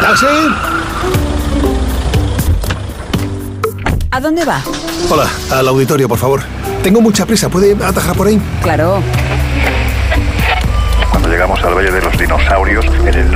¡Taxi! ¿A dónde va? Hola, al auditorio, por favor. Tengo mucha prisa, ¿puede atajar por ahí? Claro. Cuando llegamos al Valle de los Dinosaurios, en el